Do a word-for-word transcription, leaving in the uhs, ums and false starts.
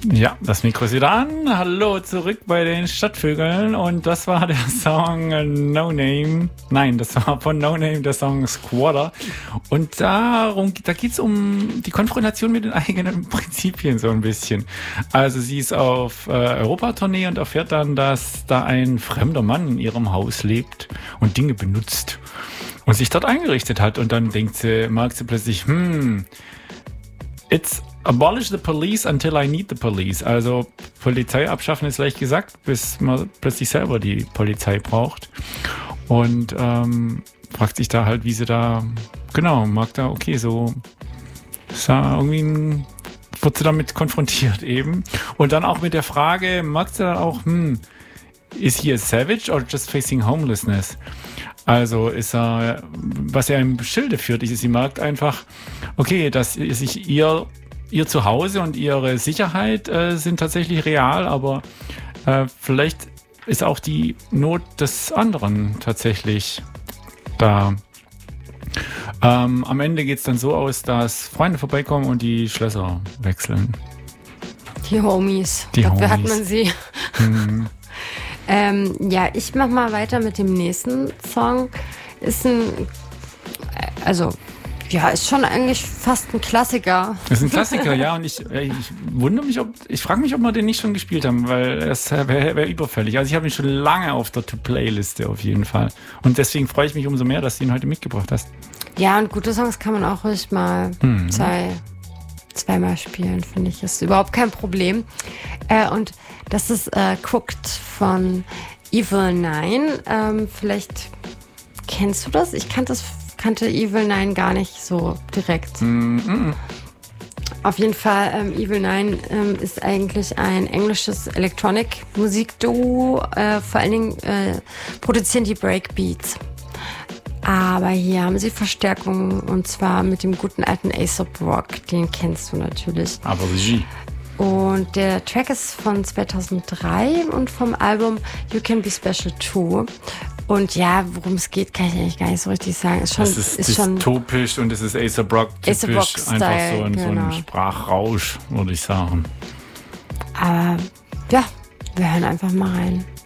Ja, das Mikro ist wieder an. Hallo zurück bei den Stadtvögeln. Und das war der Song No Name. Nein, das war von No Name der Song Squatter. Und darum, da geht's um die Konfrontation mit den eigenen Prinzipien so ein bisschen. Also sie ist auf äh, Europatournee und erfährt dann, dass da ein fremder Mann in ihrem Haus lebt und Dinge benutzt und sich dort eingerichtet hat. Und dann denkt sie, merkt sie plötzlich, hm, it's abolish the police until I need the police. Also Polizei abschaffen ist leicht gesagt, bis man plötzlich selber die Polizei braucht. Und ähm, fragt sich da halt, wie sie da, genau, mag da, okay, so ist da irgendwie ein, wird sie damit konfrontiert eben. Und dann auch mit der Frage, mag sie dann auch, hm, is he a savage or just facing homelessness? Also ist er, was er im Schilde führt, ist, sie merkt einfach, okay, dass sich ihr Ihr Zuhause und ihre Sicherheit äh, sind tatsächlich real, aber äh, vielleicht ist auch die Not des anderen tatsächlich da. Ähm, am Ende geht es dann so aus, dass Freunde vorbeikommen und die Schlösser wechseln. Die Homies. Die Dafür Homies. hat man sie. Mhm. ähm, ja, ich mach mal weiter mit dem nächsten Song. Ist ein, also ja, ist schon eigentlich fast ein Klassiker. Das ist ein Klassiker, ja, und ich, ich wundere mich, ob, ich frage mich, ob wir den nicht schon gespielt haben, weil das wäre wär überfällig. Also ich habe ihn schon lange auf der To-Play-Liste auf jeden Fall. Und deswegen freue ich mich umso mehr, dass du ihn heute mitgebracht hast. Ja, und gute Songs kann man auch ruhig mal hm. zwei, zweimal spielen, finde ich. Ist überhaupt kein Problem. Äh, und das ist äh, Cooked von Evil Nine. Ähm, vielleicht kennst du das? Ich kannte das kannte Evil Nine gar nicht so direkt. Mm-mm. Auf jeden Fall, ähm, Evil Nine ähm, ist eigentlich ein englisches Electronic-Musikduo. Äh, vor allen Dingen äh, produzieren die Breakbeats. Aber hier haben sie Verstärkung, und zwar mit dem guten alten A$AP Rock. Den kennst du natürlich. Aber Regie. Und der Track ist von zweitausenddrei und vom Album You Can Be Special Too. Und ja, worum es geht, kann ich eigentlich gar nicht so richtig sagen. Ist schon, es ist, ist schon dystopisch und es ist A$AP Rock typisch. A$AP Rock Style, einfach so ein, genau. so ein Sprachrausch, würde ich sagen. Aber ja, wir hören einfach mal rein.